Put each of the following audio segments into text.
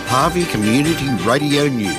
Harvey Community Radio News.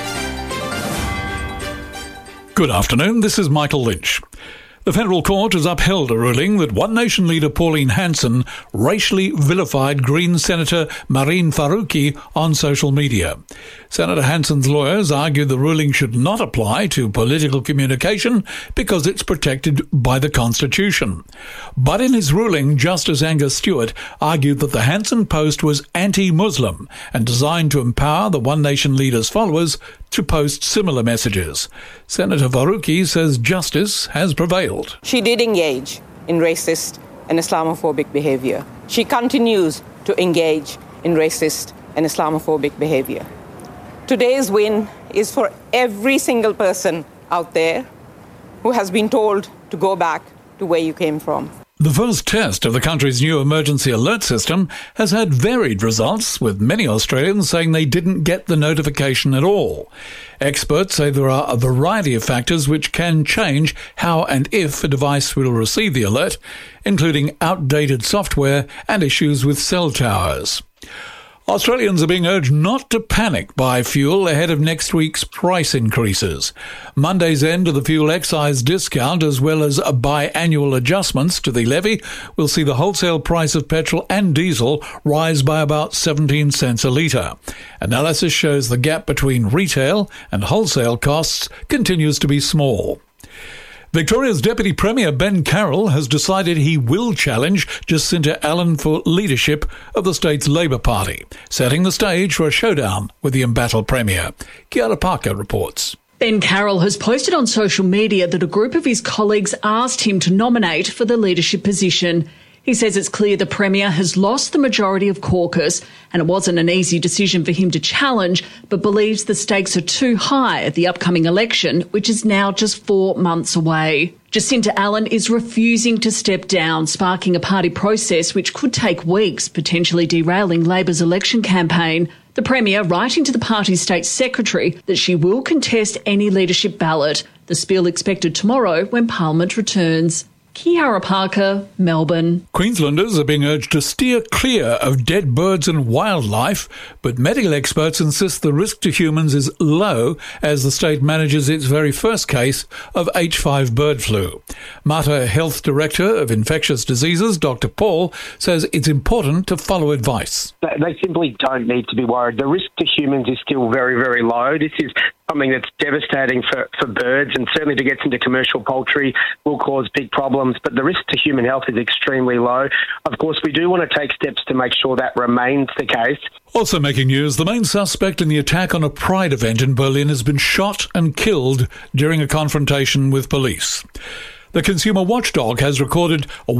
Good afternoon, this is Michael Lynch. The federal court has upheld a ruling that One Nation leader Pauline Hanson racially vilified Greens Senator Mehreen Faruqi on social media. Senator Hanson's lawyers argued the ruling should not apply to political communication because it's protected by the Constitution. But in his ruling, Justice Angus Stewart argued that the Hanson post was anti-Muslim and designed to empower the One Nation leader's followers to post similar messages. Senator Faruqi says justice has prevailed. She did engage in racist and Islamophobic behavior. She continues to engage in racist and Islamophobic behavior. Today's win is for every single person out there who has been told to go back to where you came from. The first test of the country's new emergency alert system has had varied results, with many Australians saying they didn't get the notification at all. Experts say there are a variety of factors which can change how and if a device will receive the alert, including outdated software and issues with cell towers. Australians are being urged not to panic buy fuel ahead of next week's price increases. Monday's end of the fuel excise discount, as well as biannual adjustments to the levy, will see the wholesale price of petrol and diesel rise by about 17 cents a litre. Analysis shows the gap between retail and wholesale costs continues to be small. Victoria's Deputy Premier Ben Carroll has decided he will challenge Jacinta Allan for leadership of the state's Labor Party, setting the stage for a showdown with the embattled Premier. Kiara Parker reports. Ben Carroll has posted on social media that a group of his colleagues asked him to nominate for the leadership position. He says it's clear the Premier has lost the majority of caucus and it wasn't an easy decision for him to challenge, but believes the stakes are too high at the upcoming election, which is now just 4 months away. Jacinta Allan is refusing to step down, sparking a party process which could take weeks, potentially derailing Labor's election campaign. The Premier writing to the party's state secretary that she will contest any leadership ballot. The spiel expected tomorrow when Parliament returns. Kiara Parker, Melbourne. Queenslanders are being urged to steer clear of dead birds and wildlife, but medical experts insist the risk to humans is low as the state manages its very first case of H5 bird flu. Mater Health Director of Infectious Diseases, Dr. Paul, says it's important to follow advice. They simply don't need to be worried. The risk to humans is still very, very low. This is something that's devastating for birds, and certainly if it gets into commercial poultry will cause big problems, but the risk to human health is extremely low. Of course, we do want to take steps to make sure that remains the case. Also making news, the main suspect in the attack on a Pride event in Berlin has been shot and killed during a confrontation with police. The consumer watchdog has recorded a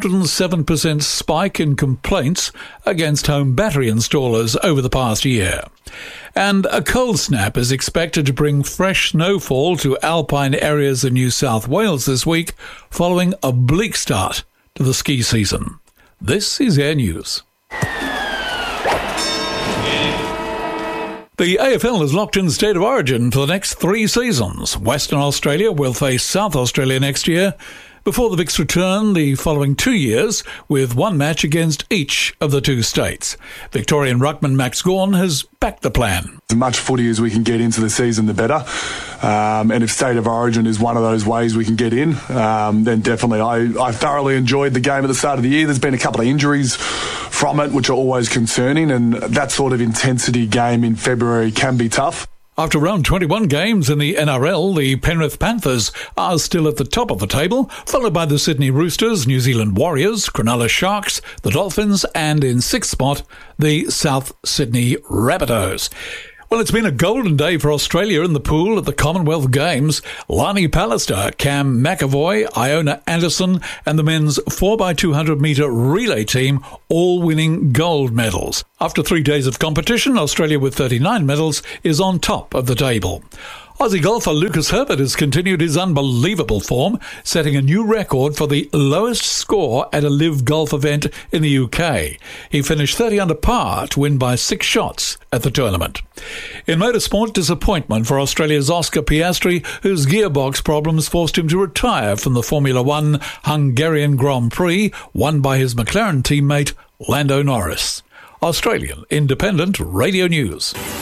107% spike in complaints against home battery installers over the past year. And a cold snap is expected to bring fresh snowfall to alpine areas in New South Wales this week, following a bleak start to the ski season. This is Air News. The AFL has locked in state of origin for the next 3 seasons. Western Australia will face South Australia next year, before the Vics return the following 2 years, with one match against each of the 2 states. Victorian ruckman Max Gawn has backed the plan. As much footy as we can get into the season, the better. And if state of origin is one of those ways we can get in, then definitely. I thoroughly enjoyed the game at the start of the year. There's been a couple of injuries from it, which are always concerning, and that sort of intensity game in February can be tough. After round 21 games in the NRL, the Penrith Panthers are still at the top of the table, followed by the Sydney Roosters, New Zealand Warriors, Cronulla Sharks, the Dolphins, and in 6th spot, the South Sydney Rabbitohs. Well, it's been a golden day for Australia in the pool at the Commonwealth Games. Lani Pallister, Cam McAvoy, Iona Anderson and the men's 4x200 metre relay team all winning gold medals. After 3 days of competition, Australia with 39 medals is on top of the table. Aussie golfer Lucas Herbert has continued his unbelievable form, setting a new record for the lowest score at a live golf event in the UK. He finished 30 under par to win by 6 shots at the tournament. In motorsport, disappointment for Australia's Oscar Piastri, whose gearbox problems forced him to retire from the Formula One Hungarian Grand Prix, won by his McLaren teammate Lando Norris. Australian Independent Radio News.